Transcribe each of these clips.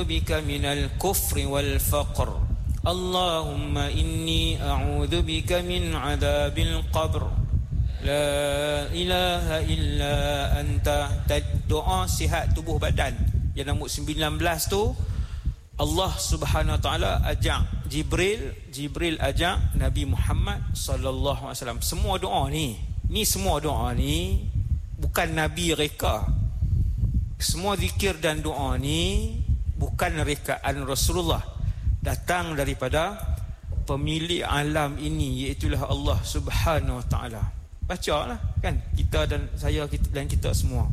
bika minal kufri wal faqr. Allahumma inni a'udzu bika min 'adzabil qabr. La ilaha illa anta. Doa sihat tubuh badan. Yang nombor 19 tu, Allah Subhanahu Wa Taala ajak Jibril ajak Nabi Muhammad sallallahu alaihi wasallam. Semua doa ni semua doa ni bukan Nabi reka. Semua zikir dan doa ni bukan rekaan Rasulullah, datang daripada pemilik alam ini, iaitulah Allah Subhanahu Wa Taala. Bacalah kan, kita dan saya dan kita semua.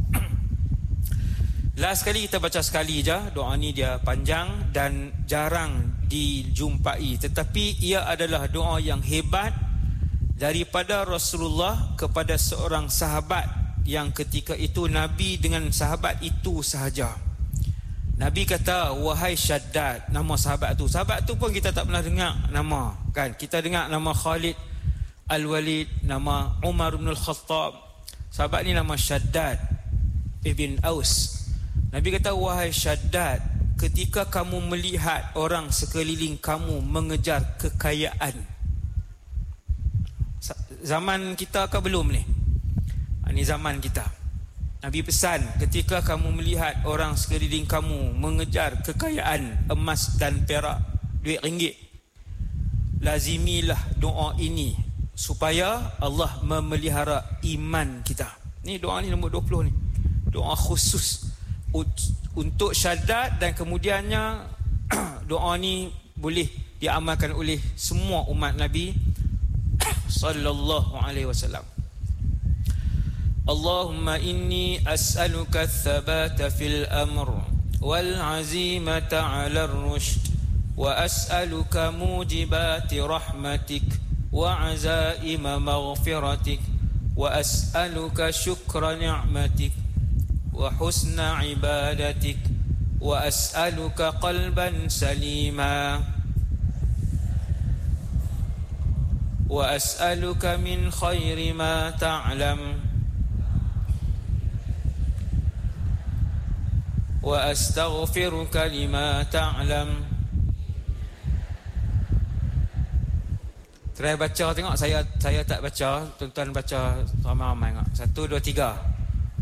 Last sekali kita baca sekali je. Doa ni dia panjang dan jarang dijumpai, tetapi ia adalah doa yang hebat daripada Rasulullah kepada seorang sahabat yang ketika itu Nabi dengan sahabat itu sahaja. Nabi kata, wahai Syaddad, nama sahabat tu pun kita tak pernah dengar nama kan. Kita dengar nama Khalid Al-Walid, nama Umar bin Al-Khattab. Sahabat ni nama Syaddad ibn Aus. Nabi kata, wahai Syaddad, ketika kamu melihat orang sekeliling kamu mengejar kekayaan. Zaman kita ke belum ni? Ini zaman kita. Nabi pesan, ketika kamu melihat orang sekeliling kamu mengejar kekayaan, emas dan perak, duit ringgit, lazimilah doa ini supaya Allah memelihara iman kita. Ni doa ni nombor 20 ni. Doa khusus untuk Syaddad, dan kemudiannya doa ni boleh diamalkan oleh semua umat Nabi sallallahu alaihi wasallam. Allahumma inni as'aluka ath-thabata fil amr wal 'azimata 'ala ar-rushd wa as'aluka mujibati rahmatik wa 'azaima maghfiratik wa as'aluka syukra ni'matik wa husna ibadatik wa as'aluka qalban salima wa as'aluka min khairi ma ta'lam wa astaghfiruka lima ta'lam. Try baca tengok, saya tak baca, tuan-tuan baca ramai-ramai tengok. 1 2 3.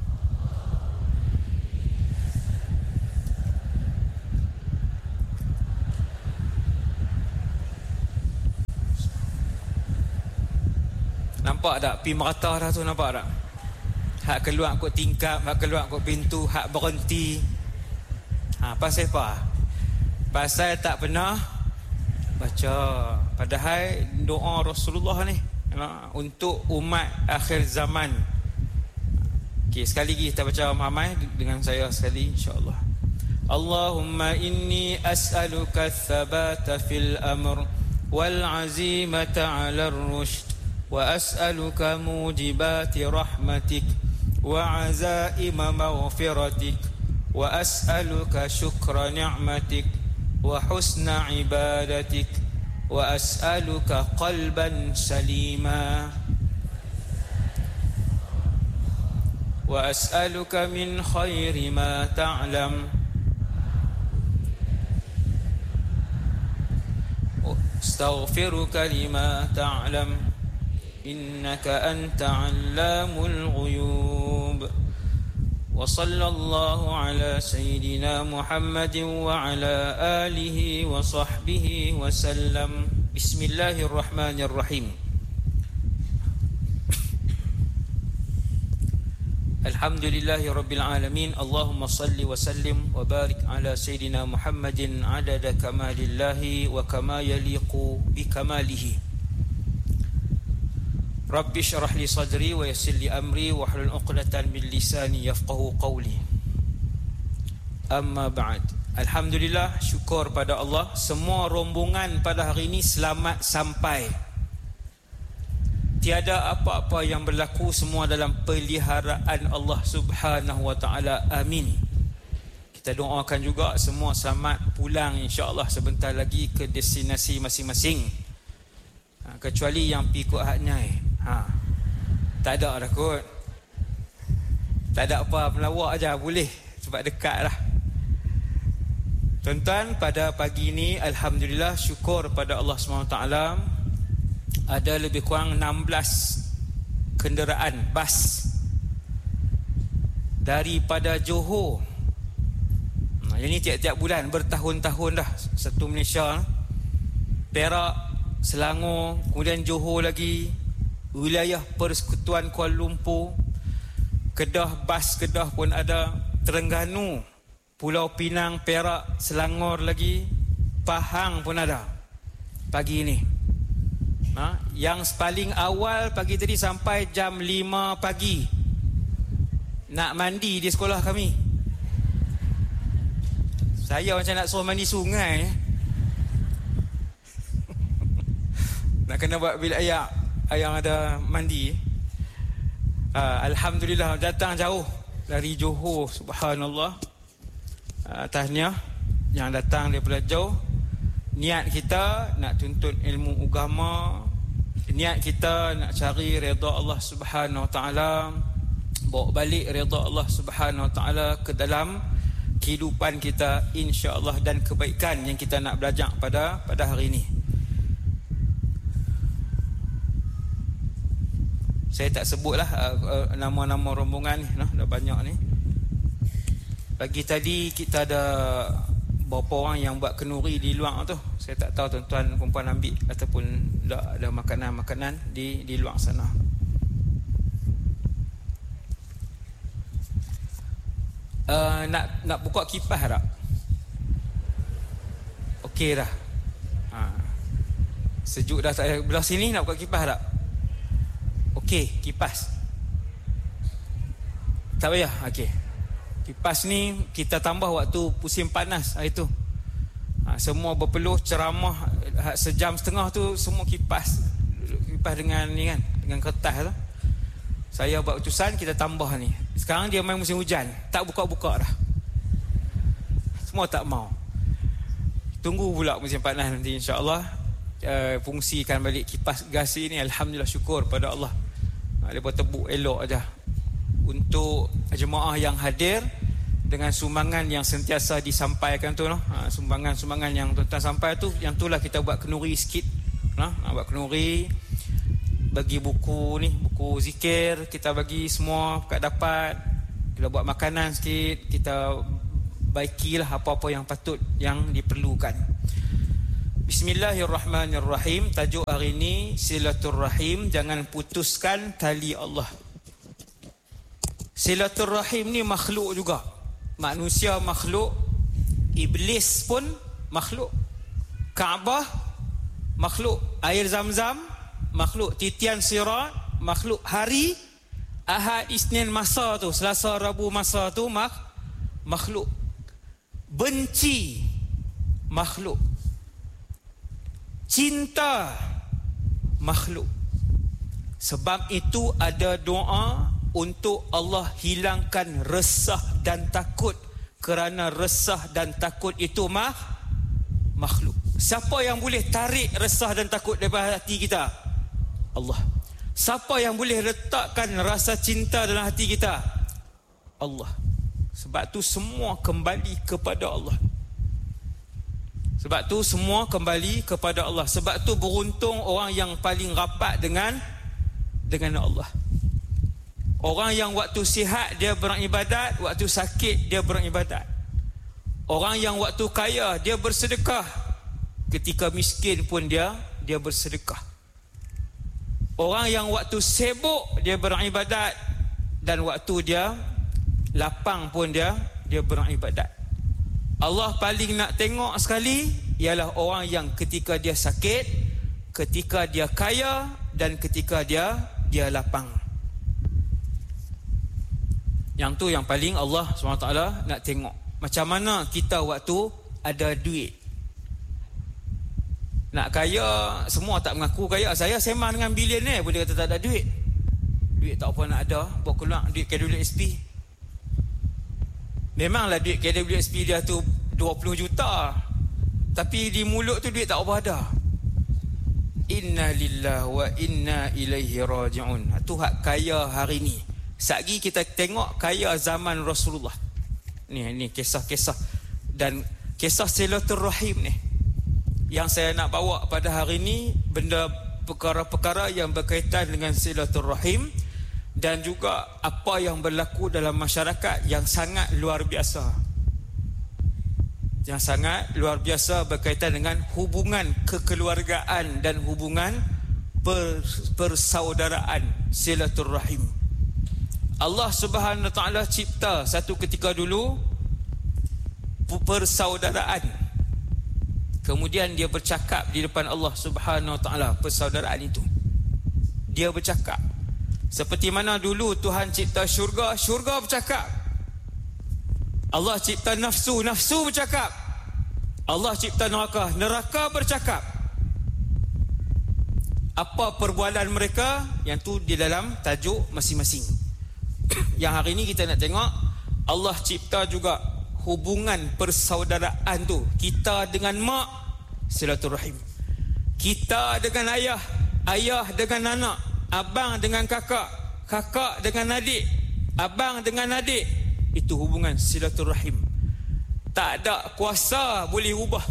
Nampak tak? Pi merata dah tu, nampak tak? Hak keluar kot tingkap, hak keluar kot pintu, hak berhenti. Pasal apa? Pasal tak pernah baca. Padahal doa Rasulullah ni untuk umat akhir zaman. Okey, sekali lagi kita baca ramai dengan saya sekali, insya-Allah. Allahumma inni as'aluka ath-thabata fil amr wal 'azimata 'ala ar-rushd wa as'aluka mujibati rahmatik wa 'azaima maghfiratik wa as'aluka syukra ni'matik wa husna ibadatik wa as'aluka qalban salima wa as'aluka min khairi ma ta'lam astaghfiruka lima ta'lam innaka anta 'allamul ghuyub. Wa sallallahu ala sayyidina Muhammadin wa ala alihi wa sahbihi wa sallam. Bismillahirrahmanirrahim. Alhamdulillahi rabbil alamin. Allahumma salli wa sallim wa barik ala sayyidina Muhammadin adada kamalillahi wa kama yaliqu bi kamalihi. Rabbi syrah li sadri wa yassir li amri wa hlul 'uqdatan min lisani yafqahu qawli. Amma ba'd. Alhamdulillah, syukur pada Allah, semua rombongan pada hari ini selamat sampai. Tiada apa-apa yang berlaku, semua dalam peliharaan Allah Subhanahu wa taala. Amin. Kita doakan juga semua selamat pulang insya-Allah sebentar lagi ke destinasi masing-masing. Kecuali yang pi kot Hatnyai. Tak ada dah kot. Tak ada apa, melawak aja boleh sebab dekat lah. Tuan-tuan, pada pagi ini alhamdulillah syukur pada Allah SWT, ada lebih kurang 16 kenderaan bas daripada Johor. Ini tiap-tiap bulan, bertahun-tahun dah. Satu Malaysia, Perak, Selangor, kemudian Johor lagi, wilayah Persekutuan Kuala Lumpur, Kedah, bas Kedah pun ada, Terengganu, Pulau Pinang, Perak, Selangor lagi, Pahang pun ada pagi ini. Yang paling awal pagi tadi sampai jam 5 pagi nak mandi di sekolah kami. Saya macam nak suruh mandi sungai. Nak kena buat bilik air yang ada mandi. Alhamdulillah, datang jauh dari Johor, subhanallah. Tahniah yang datang daripada jauh. Niat kita nak tuntut ilmu agama, niat kita nak cari redha Allah Subhanahu Wa Taala, bawa balik redha Allah Subhanahu Wa Taala ke dalam kehidupan kita, insya-Allah, dan kebaikan yang kita nak belajar pada hari ini. Saya tak sebutlah nama-nama rombongan ni, dah banyak ni. Pagi tadi kita ada beberapa orang yang buat kenduri di luar tu. Saya tak tahu tuan-tuan perempuan ambil ataupun tak ada makanan-makanan di luar sana. Nak buka kipas tak? Okey dah. Sejuk dah tak ada. Belah sini nak buka kipas tak? Okey, kipas. Tak payah, okey. Kipas ni kita tambah waktu musim panas hari tu. Semua berpeluh ceramah sejam setengah tu, semua kipas dengan ni kan, dengan kertas tu. Saya buat utusan kita tambah ni. Sekarang dia main musim hujan, tak buka-buka dah. Semua tak mau. Tunggu pula musim panas nanti, insya-Allah. Fungsikan balik kipas gas ni, alhamdulillah, syukur pada Allah. Lepas tebuk elok aja. Untuk jemaah yang hadir dengan sumbangan yang sentiasa disampaikan tu, sumbangan-sumbangan yang tuan-tuan sampai tu, yang itulah kita buat kenduri sikit, buat kenduri, bagi buku ni, buku zikir kita bagi semua kat dapat, kita buat makanan sikit, kita baikilah apa-apa yang patut, yang diperlukan. Bismillahirrahmanirrahim. Tajuk hari ini silaturrahim, jangan putuskan tali Allah. Silaturrahim ni makhluk juga. Manusia makhluk, iblis pun makhluk, Kaabah makhluk, air Zam-Zam makhluk, titian sirat makhluk, hari Ahad, Isnin masa tu, Selasa, Rabu masa tu makhluk, benci makhluk, cinta makhluk. Sebab itu ada doa untuk Allah hilangkan resah dan takut, kerana resah dan takut itu makhluk. Siapa yang boleh tarik resah dan takut daripada hati kita? Allah. Siapa yang boleh letakkan rasa cinta dalam hati kita? Allah. Sebab tu semua kembali kepada Allah. Sebab tu semua kembali kepada Allah. Sebab tu beruntung orang yang paling rapat dengan Allah. Orang yang waktu sihat dia beribadat, waktu sakit dia beribadat. Orang yang waktu kaya dia bersedekah, ketika miskin pun dia bersedekah. Orang yang waktu sibuk dia beribadat, dan waktu dia lapang pun dia beribadat. Allah paling nak tengok sekali ialah orang yang ketika dia sakit, ketika dia kaya, dan ketika dia lapang. Yang tu yang paling Allah SWT nak tengok. Macam mana kita waktu ada duit. Nak kaya, semua tak mengaku kaya. Saya sembang dengan bilioner pun dia kata tak ada duit. Duit tak apa nak ada, buat keluar duit KWSP. Memanglah duit KWSP dia tu 20 juta. Tapi di mulut tu duit tak apa ada. Inna lillahi wa inna ilaihi raji'un. Itu hak kaya hari ni. Satgi kita tengok kaya zaman Rasulullah. Ni kisah-kisah. Dan Kisah silaturrahim ni yang saya nak bawa pada hari ini, benda perkara-perkara yang berkaitan dengan silaturrahim dan juga apa yang berlaku dalam masyarakat yang sangat luar biasa. Yang sangat luar biasa berkaitan dengan hubungan kekeluargaan dan hubungan persaudaraan, silaturrahim. Allah Subhanahu Wa Taala cipta satu ketika dulu persaudaraan. Kemudian dia bercakap di depan Allah Subhanahu Wa Taala persaudaraan itu. Dia bercakap. Seperti mana dulu Tuhan cipta syurga, syurga bercakap. Allah cipta nafsu, nafsu bercakap. Allah cipta neraka, neraka bercakap. Apa perbualan mereka? Yang tu di dalam tajuk masing-masing. Yang hari ini kita nak tengok, Allah cipta juga hubungan persaudaraan tu. Kita dengan mak, silaturahim. Kita dengan ayah, ayah dengan anak, abang dengan kakak, kakak dengan adik, abang dengan adik. Itu hubungan silaturahim. Tak ada kuasa boleh ubah.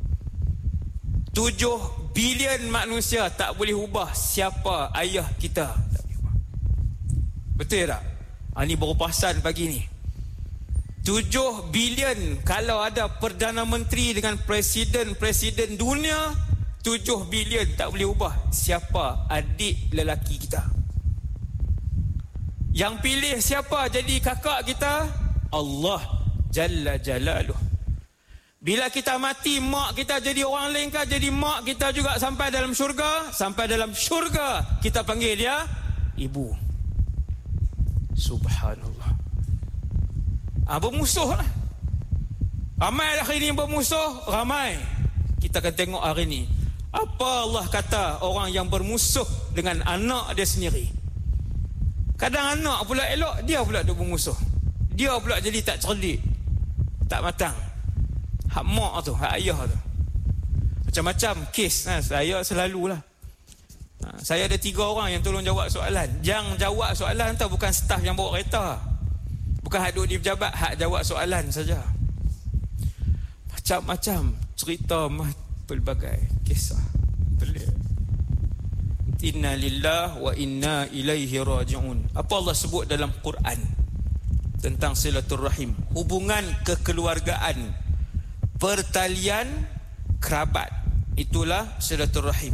7 bilion manusia tak boleh ubah siapa ayah kita. Betul tak? Ini baru perasan pagi ni. 7 bilion, kalau ada Perdana Menteri dengan Presiden dunia, 7 bilion tak boleh ubah siapa adik lelaki kita. Yang pilih siapa jadi kakak kita? Allah Jalla Jalaluh. Bila kita mati, mak kita jadi orang lain kah? Jadi mak kita juga sampai dalam syurga. Sampai dalam syurga kita panggil dia ibu. Subhanallah. Bermusuh lah. Ramai hari ini bermusuh, ramai. Kita akan tengok hari ini apa Allah kata orang yang bermusuh dengan anak dia sendiri. Kadang anak pula elok, dia pula duk bermusuh. Dia pula jadi tak cerdik, tak matang. Hak mak tu, hak ayah tu. Macam-macam kes. Saya selalulah. Saya ada 3 orang yang tolong jawab soalan. Yang jawab soalan tu bukan staf yang bawa kereta, bukan hak duduk di pejabat, hak jawab soalan saja. Macam-macam cerita, pelbagai kisah pelik. Inna lillahi wa inna ilaihi raji'un. Apa Allah sebut dalam Quran tentang silaturrahim? Hubungan kekeluargaan, pertalian kerabat. Itulah silaturrahim.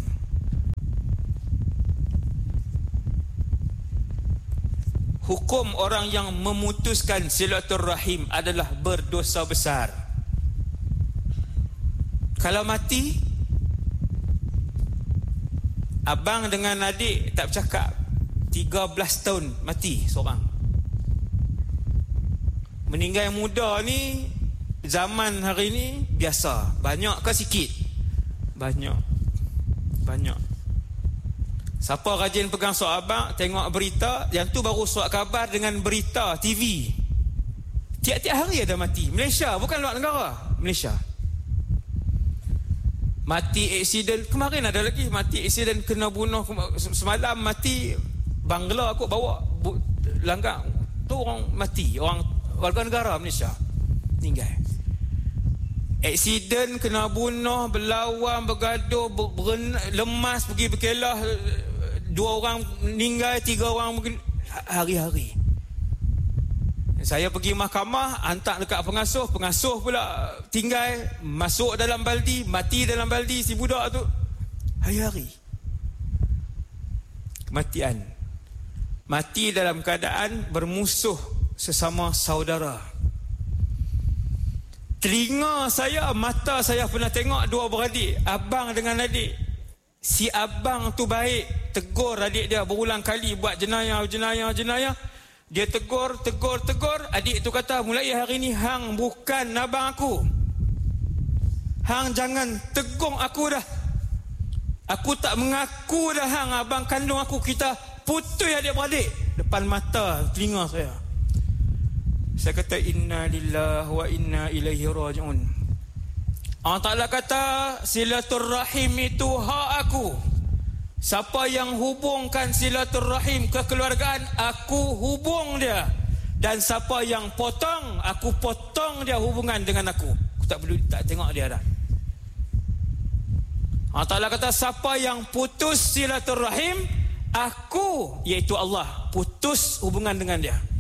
Hukum orang yang memutuskan silaturrahim adalah berdosa besar. Kalau mati, abang dengan adik tak bercakap, 13 tahun mati seorang. Meninggal muda ni, zaman hari ni biasa. Banyak ke sikit? Banyak. Siapa rajin pegang surat abang, tengok berita, yang tu baru surat khabar dengan berita TV. Tiap-tiap hari ada mati. Malaysia, bukan luar negara. Malaysia. Mati aksiden, kemarin ada lagi mati aksiden, kena bunuh. Semalam mati Bangla, aku bawa langgar tu, orang mati, orang warga negara Malaysia tinggal. Aksiden, kena bunuh, berlawan, bergaduh, lemas, pergi berkelah, 2 orang meninggal, 3 orang hari-hari. Saya pergi mahkamah, hantar dekat pengasuh, pengasuh pula tinggal, masuk dalam baldi, mati dalam baldi si budak tu. Hari-hari. Kematian. Mati dalam keadaan bermusuh sesama saudara. Telinga saya, mata saya pernah tengok 2 beradik, abang dengan adik. Si abang tu baik, tegur adik dia berulang kali buat jenayah. Dia tegur. Adik tu kata, mulai hari ni hang bukan abang aku. Hang jangan tegung aku dah. Aku tak mengaku dah hang abang kandung aku. Kita putus adik-beradik. Depan mata, telinga saya. Saya kata, inna lillahi wa inna ilaihi raji'un. Allah Ta'ala kata, silaturrahim itu hak aku. Siapa yang hubungkan silaturrahim kekeluargaan, aku hubung dia. Dan siapa yang potong, aku potong dia hubungan dengan aku. Aku tak perlu, tak tengok dia dah. Allah Ta'ala kata, siapa yang putus silaturrahim, aku, iaitu Allah, putus hubungan dengan dia.